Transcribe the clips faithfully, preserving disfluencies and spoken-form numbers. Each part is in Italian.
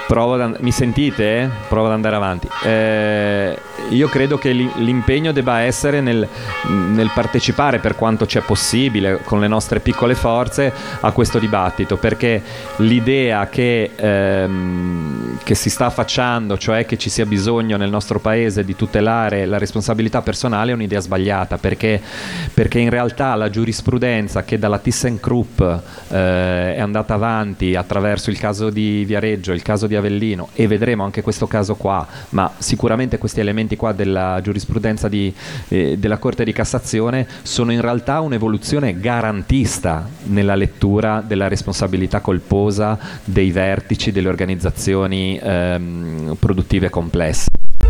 Provo ad and- mi sentite? Provo ad andare avanti. Eh, io credo che l'impegno debba essere nel, nel partecipare per quanto c'è possibile con le nostre piccole forze a questo dibattito, perché l'idea che, ehm, che si sta affacciando, cioè che ci sia bisogno nel nostro paese di tutelare la responsabilità personale, è un'idea sbagliata, perché, perché in realtà la giurisprudenza che dalla ThyssenKrupp eh, è andata avanti attraverso il caso di Viareggio, il caso di Avellino, e vedremo anche questo caso qua, ma sicuramente questi elementi qua della giurisprudenza di, eh, della Corte di Cassazione sono in realtà un'evoluzione garantista nella lettura della responsabilità colposa dei vertici delle organizzazioni ehm, produttive complesse.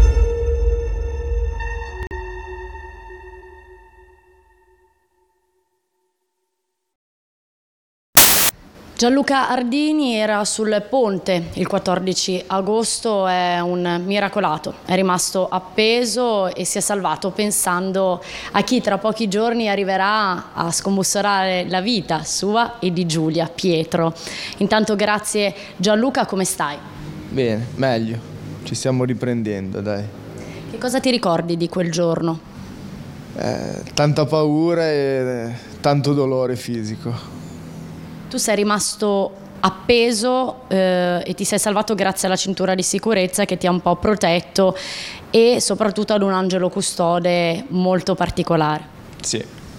Gianluca Ardini era sul ponte il quattordici agosto, è un miracolato, è rimasto appeso e si è salvato pensando a chi tra pochi giorni arriverà a scombussolare la vita sua e di Giulia, Pietro. Intanto grazie Gianluca, come stai? Bene, meglio, ci stiamo riprendendo, dai. Che cosa ti ricordi di quel giorno? Eh, tanta paura e tanto dolore fisico. Tu sei rimasto appeso eh, e ti sei salvato grazie alla cintura di sicurezza che ti ha un po' protetto e soprattutto ad un angelo custode molto particolare. Sì.